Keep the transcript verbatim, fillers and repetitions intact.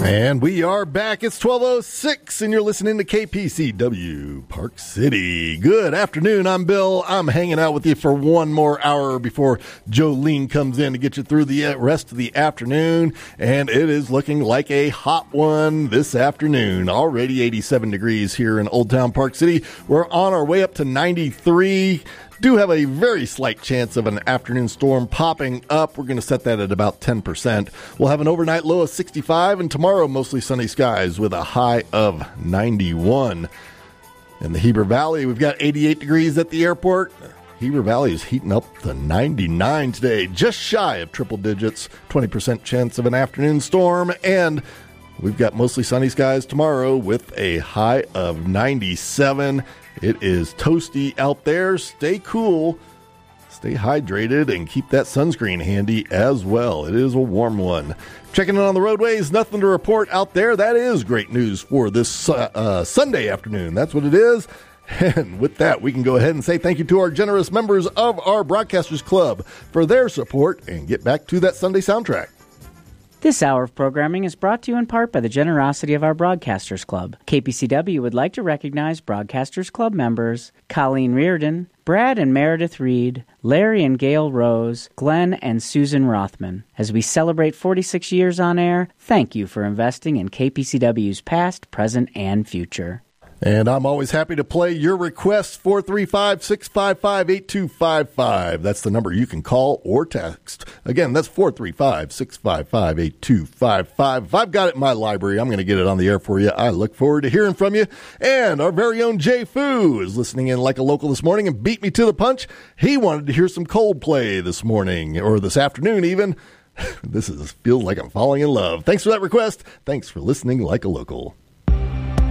And we are back. It's twelve oh six, and you're listening to K P C W Park City. Good afternoon. I'm Bill. I'm hanging out with you for one more hour before Jolene comes in to get you through the rest of the afternoon. And it is looking like a hot one this afternoon. Already eighty-seven degrees here in Old Town Park City. We're on our way up to ninety-three. Do have a very slight chance of an afternoon storm popping up. We're going to set that at about ten percent. We'll have an overnight low of sixty-five, and tomorrow mostly sunny skies with a high of ninety-one. In the Heber Valley, we've got eighty-eight degrees at the airport. Heber Valley is heating up to ninety-nine today, just shy of triple digits, twenty percent chance of an afternoon storm, and we've got mostly sunny skies tomorrow with a high of ninety-seven. It is toasty out there. Stay cool, stay hydrated, and keep that sunscreen handy as well. It is a warm one. Checking in on the roadways, nothing to report out there. That is great news for this uh, uh, Sunday afternoon. That's what it is. And with that, we can go ahead and say thank you to our generous members of our Broadcasters Club for their support and get back to that Sunday soundtrack. This hour of programming is brought to you in part by the generosity of our Broadcasters Club. K P C W would like to recognize Broadcasters Club members Colleen Reardon, Brad and Meredith Reed, Larry and Gail Rose, Glenn and Susan Rothman. As we celebrate forty-six years on air, thank you for investing in K P C W's past, present, and future. And I'm always happy to play your requests, four three five, six five five, eight two five five. That's the number you can call or text. Again, that's four three five, six five five, eight two five five. If I've got it in my library, I'm going to get it on the air for you. I look forward to hearing from you. And our very own Jay Fu is listening in like a local this morning and beat me to the punch. He wanted to hear some Coldplay this morning, or this afternoon even. This is feels like I'm falling in love. Thanks for that request. Thanks for listening like a local.